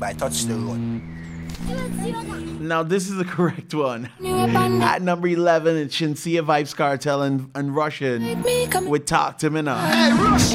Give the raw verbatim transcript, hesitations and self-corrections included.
I touch the road. Now, this is the correct one. At number eleven, it's Shinsia Vibes Cartel and, and Russian with Talk to Me Now. Hey, Rush!